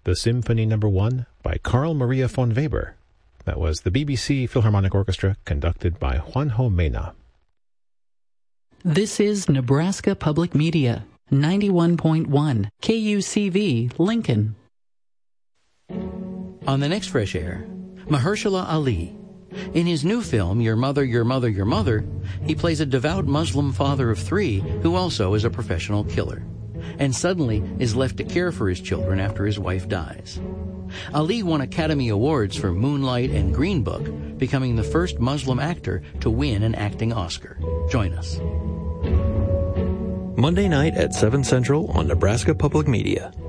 the Symphony No. 1 by Carl Maria von Weber. That was the BBC Philharmonic Orchestra, conducted by Juanjo Mena. This is Nebraska Public Media, 91.1 KUCV, Lincoln. On the next Fresh Air, Mahershala Ali. In his new film, Your Mother, Your Mother, Your Mother, he plays a devout Muslim father of 3 who also is a professional killer, and suddenly is left to care for his children after his wife dies. Ali won Academy Awards for Moonlight and Green Book, becoming the first Muslim actor to win an acting Oscar. Join us. Monday night at 7 Central on Nebraska Public Media.